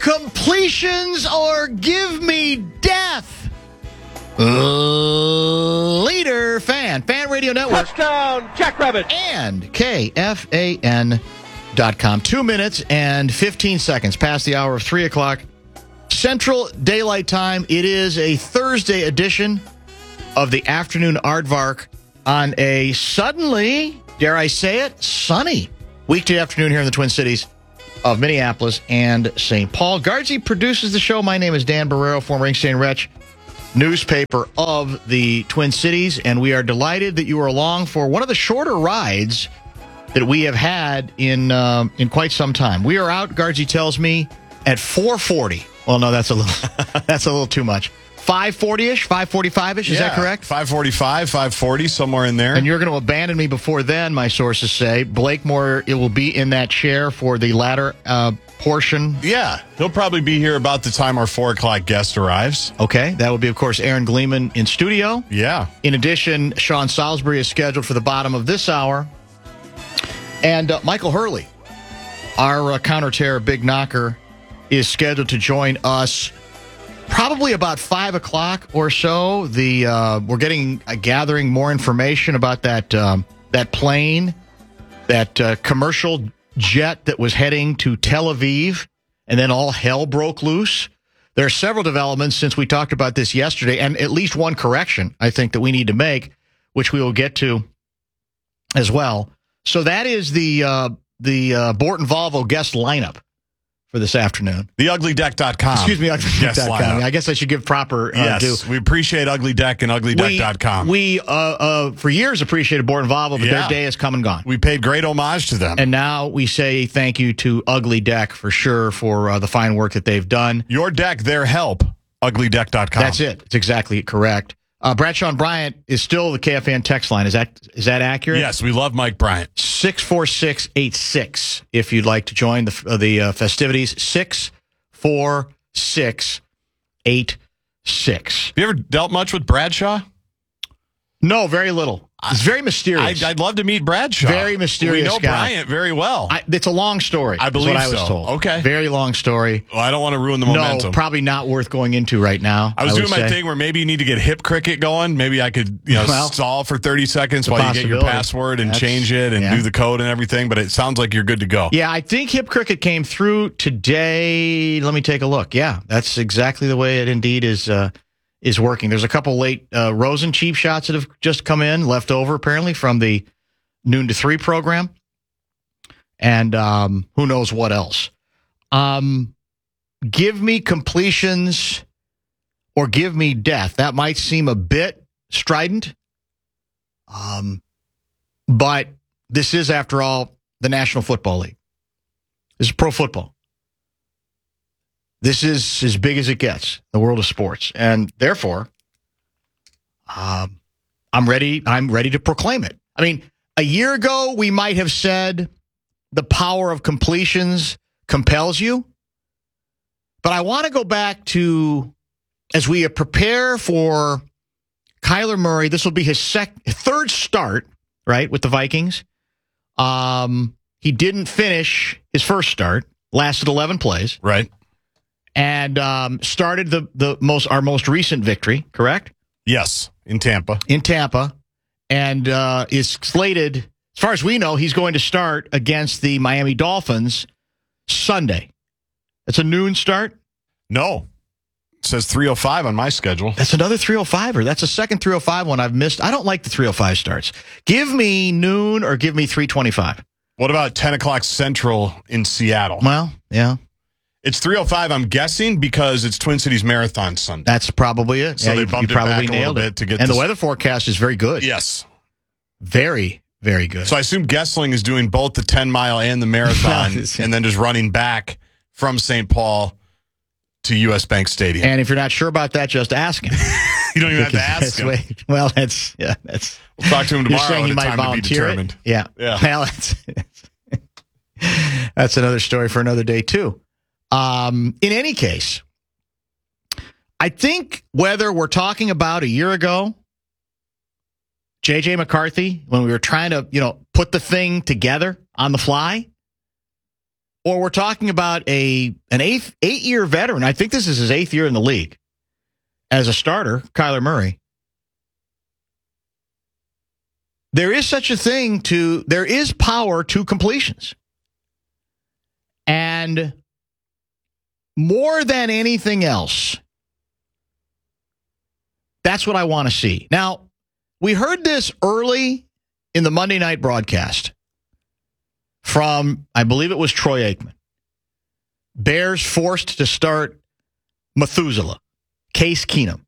completions or give me death. Leader Fan Radio Network. Touchdown, Jackrabbit. And KFAN.com. 2 minutes and 15 seconds past the hour of 3 o'clock Central Daylight Time. It is a Thursday edition of the Afternoon Aardvark on a suddenly, dare I say it, sunny weekday afternoon here in the Twin Cities of Minneapolis and St. Paul. Guardsy produces the show. My name is Dan Barrero, former Ink Stain Wretch, newspaper of the Twin Cities, and we are delighted that you are along for one of the shorter rides that we have had in quite some time. We are out, Guardsy tells me, at 4:40. Well, no, that's a little too much. 5:40-ish, 5:45-ish, is that correct? 5:45, 5:40, somewhere in there. And you're going to abandon me before then, my sources say. Blake Moore, it will be in that chair for the latter portion. Yeah, he'll probably be here about the time our 4 o'clock guest arrives. Okay, that will be, of course, Aaron Gleeman in studio. Yeah. In addition, Sean Salisbury is scheduled for the bottom of this hour. And Michael Hurley, our counter-terror big knocker, is scheduled to join us probably about 5 o'clock or so. We're gathering more information about that plane, that commercial jet that was heading to Tel Aviv, and then all hell broke loose. There are several developments since we talked about this yesterday, and at least one correction, I think, that we need to make, which we will get to as well. So that is the Borton Volvo guest lineup for this afternoon. TheUglyDeck.com. Excuse me, UglyDeck.com. I guess I should give proper due. Yes, we appreciate Ugly Deck and UglyDeck.com. We for years appreciated Borton Volvo, but their day is come and gone. We paid great homage to them. And now we say thank you to Ugly Deck for sure for the fine work that they've done. Your deck, their help. UglyDeck.com. That's it. It's exactly correct. Bradshaw and Bryant is still the KFAN text line. Is that accurate? Yes, we love Mike Bryant. 64686 if you'd like to join the festivities. 64686. Have you ever dealt much with Bradshaw? No, very little. It's very mysterious. I'd love to meet Bradshaw. Very mysterious. We know guy. Bryant very well. It's a long story. I believe is what I was told. Okay. Very long story. Well, I don't want to ruin the momentum. No, probably not worth going into right now. I was doing my thing where maybe you need to get Hip Cricket going. Maybe I could stall for 30 seconds while you get your password and change it and do the code and everything, but it sounds like you're good to go. Yeah, I think Hip Cricket came through today. Let me take a look. Yeah, that's exactly the way it indeed is working. There's a couple late Rosen cheap shots that have just come in, left over apparently from the noon to 3 program. And who knows what else. Give me completions or give me death. That might seem a bit strident. But this is, after all, the National Football League. This is pro football. This is as big as it gets, the world of sports. And therefore, I'm ready to proclaim it. I mean, a year ago, we might have said the power of completions compels you. But I want to go back to, as we prepare for Kyler Murray, this will be his third start, right, with the Vikings. He didn't finish his first start, lasted 11 plays. Right. And started our most recent victory, correct? Yes, in Tampa. And is slated, as far as we know, he's going to start against the Miami Dolphins Sunday. That's a noon start? No. It says 3:05 on my schedule. That's another 3:05er. That's a second 3:05 one I've missed. I don't like the 3:05 starts. Give me noon or give me 3:25. What about 10 o'clock Central in Seattle? Well, yeah. It's 3:05, I'm guessing, because it's Twin Cities Marathon Sunday. That's probably it. So they bumped it back a little bit to get the weather forecast is very good. Yes. Very, very good. So I assume Gessling is doing both the 10-mile and the marathon and then just running back from St. Paul to U.S. Bank Stadium. And if you're not sure about that, just ask him. You don't even have to ask him. Well, we'll talk to him tomorrow. You're saying at he a might time volunteer to be determined. Yeah. Well, that's another story for another day, too. In any case, I think whether we're talking about a year ago, J.J. McCarthy, when we were trying to, put the thing together on the fly, or we're talking about an eight-year veteran. I think this is his 8th year in the league as a starter, Kyler Murray. There is such a thing there is power to completions. And more than anything else, that's what I want to see. Now, we heard this early in the Monday night broadcast from, I believe it was Troy Aikman. Bears forced to start Methuselah, Case Keenum.